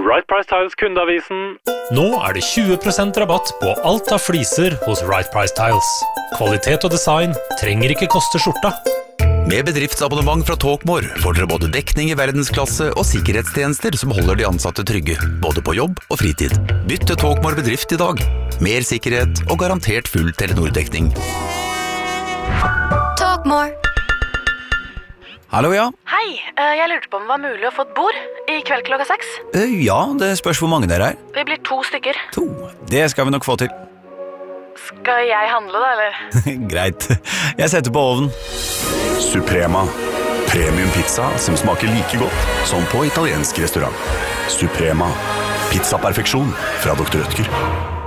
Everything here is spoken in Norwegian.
Right Price Tiles kundeavisen. Nå det 20% rabatt på alt av fliser hos Right Price Tiles. Kvalitet og design trenger ikke koste skjorta. Med bedriftsabonnement fra Talkmore får dere både dekning i verdensklasse og sikkerhetstjenester som holder de ansatte trygge, både på jobb og fritid. Bytt til Talkmore bedrift i dag. Mer sikkerhet og garantert full Telenor-dekning. Talkmore. Hallo, ja. Hei, jeg lurte på om det var mulig å få et bord i kveld klokka 6. Ja, det spørs hvor mange dere er. Vi blir 2 stykker. 2. Det skal vi nok få til. Skal jeg handle da, eller? Greit. Jeg setter på ovnen. Suprema. Premium pizza som smaker like godt som på italiensk restaurant. Suprema. Pizzaperfeksjon fra Dr. Rødtger.